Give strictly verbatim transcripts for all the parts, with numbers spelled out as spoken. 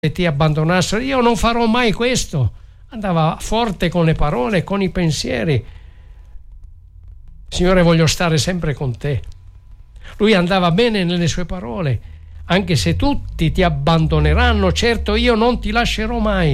ti abbandonassero, io non farò mai questo. Andava forte con le parole, con i pensieri. Signore, voglio stare sempre con te. Lui andava bene nelle sue parole. Anche se tutti ti abbandoneranno, certo io non ti lascerò mai.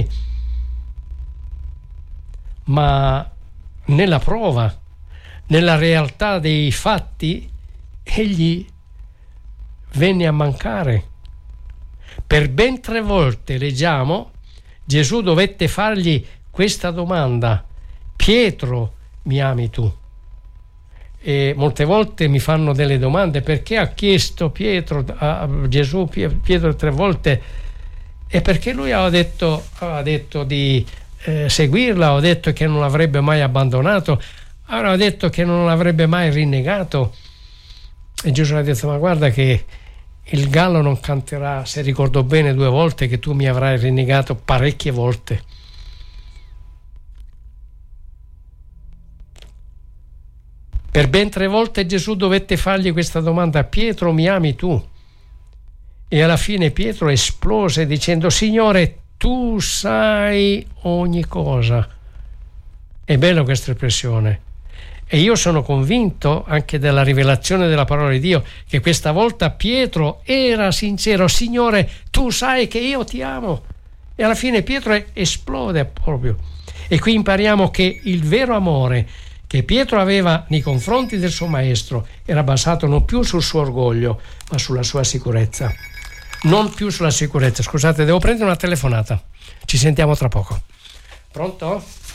Ma nella prova, nella realtà dei fatti, egli venne a mancare. Per ben tre volte, leggiamo, Gesù dovette fargli questa domanda: Pietro, mi ami tu? E molte volte mi fanno delle domande: perché ha chiesto Pietro a Gesù Pietro tre volte? E perché lui aveva detto, aveva detto di eh, seguirla, aveva detto che non l'avrebbe mai abbandonato, aveva detto che non l'avrebbe mai rinnegato. E Gesù ha detto: ma guarda che il gallo non canterà, se ricordo bene, due volte, che tu mi avrai rinnegato parecchie volte. Per ben tre volte Gesù dovette fargli questa domanda: Pietro, mi ami tu? E alla fine Pietro esplose dicendo: Signore, tu sai ogni cosa. È bella questa espressione. E io sono convinto, anche della rivelazione della parola di Dio, che questa volta Pietro era sincero: Signore, tu sai che io ti amo. E alla fine Pietro esplode proprio. E qui impariamo che il vero amore che Pietro aveva nei confronti del suo maestro era basato non più sul suo orgoglio, ma sulla sua sicurezza. Non più sulla sicurezza. Scusate, devo prendere una telefonata. Ci sentiamo tra poco. Pronto?